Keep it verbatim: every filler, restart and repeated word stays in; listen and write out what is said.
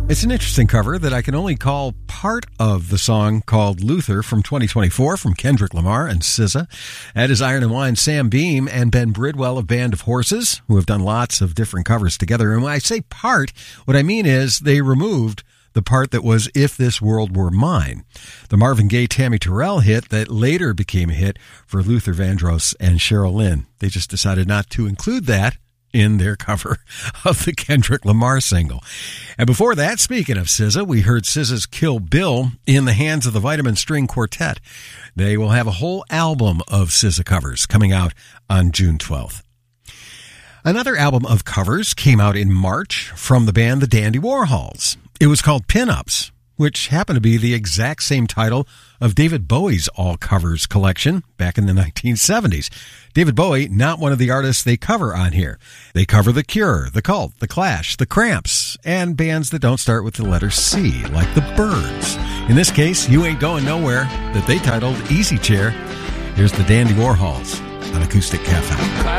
It's an interesting cover that I can only call part of the song called Luther from twenty twenty-four from Kendrick Lamar and S Z A. That is Iron and Wine, Sam Beam, and Ben Bridwell of Band of Horses, who have done lots of different covers together. And when I say part, what I mean is they removed the part that was If This World Were Mine, the Marvin Gaye, Tammy Terrell hit that later became a hit for Luther Vandross and Cheryl Lynn. They just decided not to include that in their cover of the Kendrick Lamar single. And before that, speaking of S Z A, we heard S Z A's Kill Bill in the hands of the Vitamin String Quartet. They will have a whole album of S Z A covers coming out on June twelfth. Another album of covers came out in March from the band The Dandy Warhols. It was called Pin-Ups, which happened to be the exact same title of David Bowie's All Covers collection back in the nineteen seventies. David Bowie, not one of the artists they cover on here. They cover The Cure, The Cult, The Clash, The Cramps, and bands that don't start with the letter C, like The Byrds. In this case, You Ain't Going Nowhere, that they titled Easy Chair. Here's the Dandy Warhols on Acoustic Cafe.